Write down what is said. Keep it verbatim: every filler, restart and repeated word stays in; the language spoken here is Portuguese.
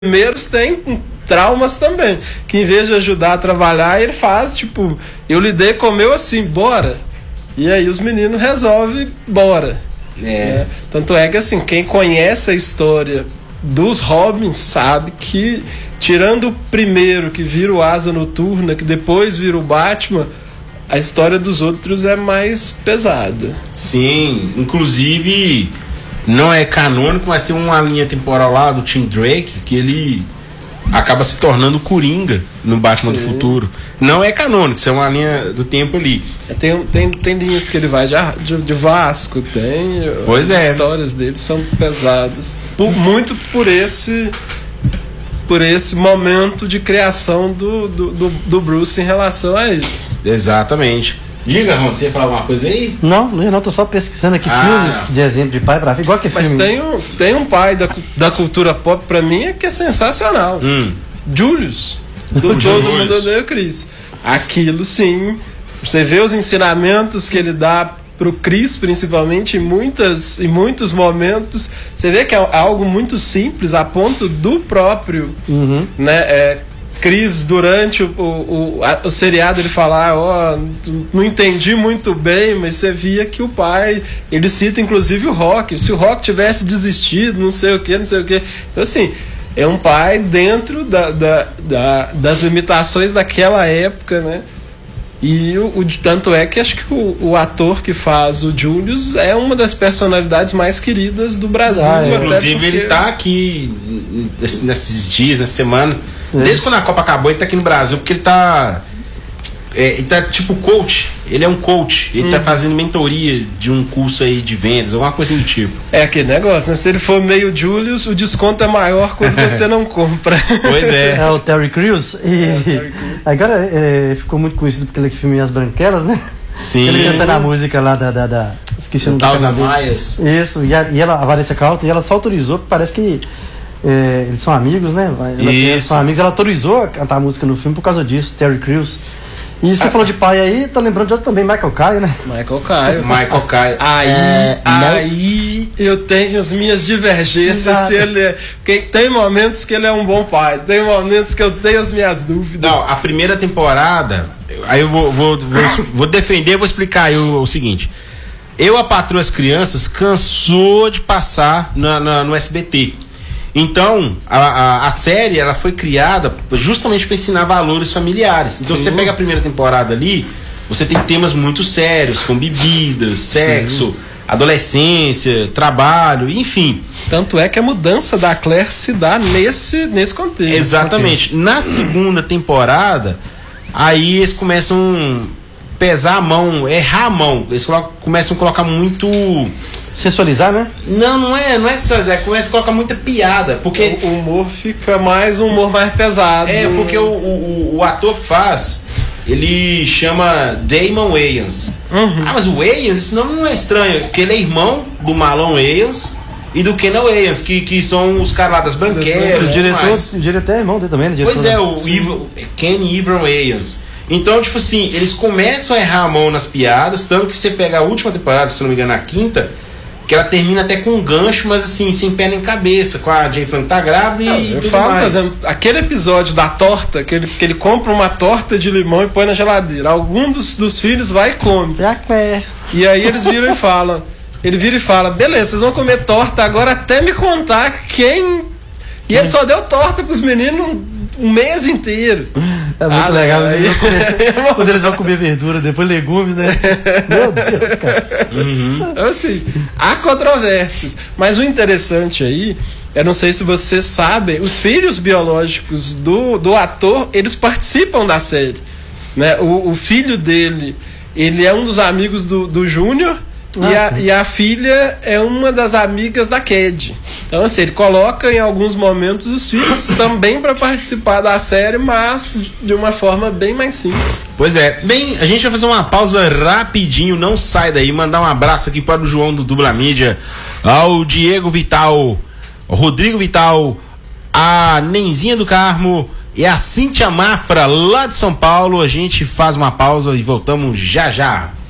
primeiros têm traumas também, que em vez de ajudar a trabalhar, ele faz, tipo, eu lidei com o meu assim, bora. E aí os meninos resolvem, bora. É. Né? Tanto é que, assim, quem conhece a história dos Robins sabe que, tirando o primeiro, que vira o Asa Noturna, que depois vira o Batman, a história dos outros é mais pesada. Sim, inclusive não é canônico, mas tem uma linha temporal lá do Tim Drake que ele acaba se tornando Coringa no Batman. Sim. Do Futuro. Não é canônico, isso é uma linha do tempo ali. É, tem, tem, tem linhas que ele vai de, de, de Vasco, tem. Pois as é. As histórias dele são pesadas. Por, muito por esse por esse momento de criação do, do, do, do Bruce em relação a eles. Exatamente. Diga, Ron, você ia falar alguma coisa aí? Não, não, não, tô só pesquisando aqui ah. filmes de exemplo de pai pra filho, igual que Mas filme. tem um, tem um pai da, da cultura pop pra mim que é sensacional. Hum. Julius, do Todo Mundo Odeia o Chris. Aquilo sim, você vê os ensinamentos que ele dá pro Chris, principalmente, em, muitas, em muitos momentos. Você vê que é algo muito simples, a ponto do próprio, uhum. né, é, Chris, durante o, o, o, a, o seriado, ele falar, ó, oh, não entendi muito bem, mas você via que o pai, ele cita inclusive o Rock, se o Rock tivesse desistido, não sei o que, não sei o que. Então, assim, é um pai dentro da, da, da, das limitações daquela época, né? E o, o, tanto é que acho que o, o ator que faz o Julius é uma das personalidades mais queridas do Brasil. Ah, é. Inclusive, porque... ele tá aqui nesses dias, nessa semana. É. Desde quando a Copa acabou, ele tá aqui no Brasil, porque ele tá. É, ele tá tipo coach. Ele é um coach. Ele hum. tá fazendo mentoria de um curso aí de vendas, alguma coisa do tipo. É aquele negócio, né? Se ele for meio Julius, o desconto é maior quando você não compra. Pois é. É o Terry Crews. E é, Terry Crews. Agora é, ficou muito conhecido porque ele filme As Branquelas, né? Sim. Ele canta a música lá da. da, da esqueci o nome Thousand Miles. Isso, e a, e ela, a Vanessa Carlton, e ela só autorizou, porque parece que. É, eles são amigos, né? Ela, eles são amigos, ela autorizou a cantar a música no filme por causa disso, Terry Crews. E você ah, falou de pai aí, tá lembrando de outro também, Michael Caio, né? Michael Caio. Michael Caio. Aí, é, aí eu tenho as minhas divergências. Se ele é, porque tem momentos que ele é um bom pai, tem momentos que eu tenho as minhas dúvidas. Não, a primeira temporada, aí eu vou, vou, vou, vou defender, vou explicar aí o, o seguinte. Eu, a Patroa as Crianças, cansou de passar na, na, no S B T. Então, a, a, a série ela foi criada justamente para ensinar valores familiares. Então, Sim. você pega a primeira temporada ali, você tem temas muito sérios, como bebidas, sexo, Sim. adolescência, trabalho, enfim. Tanto é que a mudança da Claire se dá nesse, nesse contexto. Exatamente. Na segunda temporada, aí eles começam a pesar a mão, errar a mão. Eles começam a colocar muito... sensualizar, né? Não, não é, não é sensualizar, começa a colocar muita piada, porque o humor fica mais um humor mais pesado. É, porque o, o, o ator que faz, ele chama Damon Wayans. Uhum. Ah, mas o Wayans, esse nome não é estranho, porque ele é irmão do Marlon Wayans e do Kenan Wayans, que, que são os caras lá das Branquelas. O diretor, o diretor é irmão dele também, né? Diretor, pois é, o Ivo, Ken Ivan Wayans. Então, tipo assim, eles começam a errar a mão nas piadas, tanto que você pega a última temporada, se não me engano, a quinta, que ela termina até com um gancho, mas assim, sem pé nem cabeça, com a Jay Frank tá grávida não, e eu tudo falo, mais. Por exemplo, aquele episódio da torta, que ele, que ele compra uma torta de limão e põe na geladeira. Algum dos, dos filhos vai e come. É. E aí eles viram e falam, ele vira e fala, beleza, vocês vão comer torta agora até me contar quem... E ele só deu torta pros meninos um mês inteiro. É muito ah, legal. Aí... Quando eles vão comer verdura, depois legumes, né? Meu Deus, cara. Uhum. Então, assim, há controvérsias. Mas o interessante aí, eu não sei se vocês sabem, os filhos biológicos do, do ator, eles participam da série. Né? O, o filho dele, ele é um dos amigos do, do Júnior. Ah, e, a, e a filha é uma das amigas da Cad. Então, assim, ele coloca em alguns momentos os filhos também para participar da série, mas de uma forma bem mais simples. Pois é. Bem, a gente vai fazer uma pausa rapidinho, não sai daí. Mandar um abraço aqui para o João do Dubla Mídia, ao Diego Vital, ao Rodrigo Vital, a Nenzinha do Carmo e a Cíntia Mafra, lá de São Paulo. A gente faz uma pausa e voltamos já já.